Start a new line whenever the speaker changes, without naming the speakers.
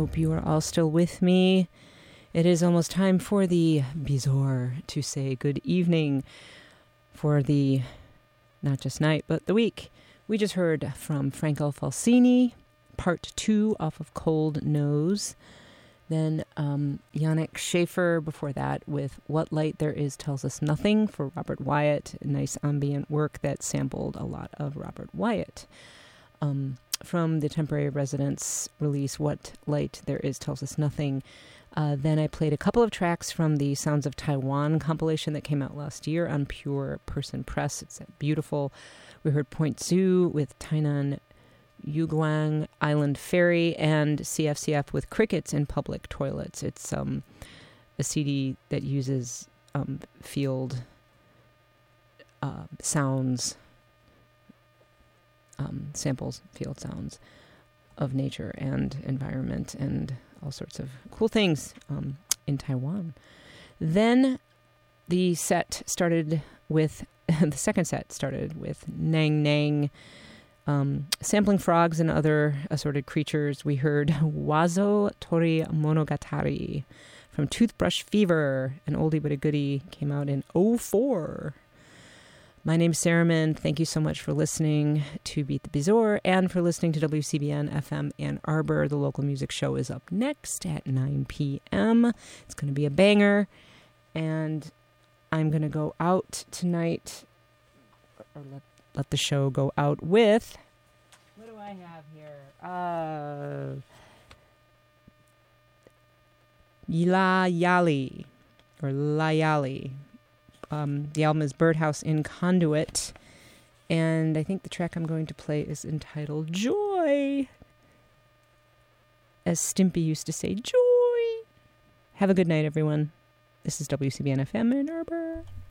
hope you are all still with me. It is almost time for the Bizor to say good evening for the, not just night, but the week. We just heard from Franco Falsini, part 2 off of Cold Nose. Then Yannick Schaefer before that with What Light There Is Tells Us Nothing for Robert Wyatt. Nice ambient work that sampled a lot of Robert Wyatt. From the Temporary Residence release, What Light There Is Tells Us Nothing. Then I played a couple of tracks from the Sounds of Taiwan compilation that came out last year on Pure Person Press. It's beautiful. We heard Point Zoo with Tainan Yuguang Island Ferry and CFCF with Crickets in Public Toilets. It's a CD that uses field sounds, samples field sounds of nature and environment and all sorts of cool things in Taiwan. Then the set started with, the second set started with Nang Nang, sampling frogs and other assorted creatures. We heard Wazo Tori Monogatari from Toothbrush Fever, an oldie but a goodie, came out in '04. My name's Sarah Mann. Thank you so much for listening to Beat the Bizarre and for listening to WCBN FM Ann Arbor. The local music show is up next at 9 p.m. It's going to be a banger. And I'm going to go out tonight, or let the show go out with, what do I have here? Layali, or Layali. The album is Birdhouse in Conduit, and I think the track I'm going to play is entitled Joy. As Stimpy used to say, joy. Have a good night, everyone. This is WCBN FM Ann Arbor.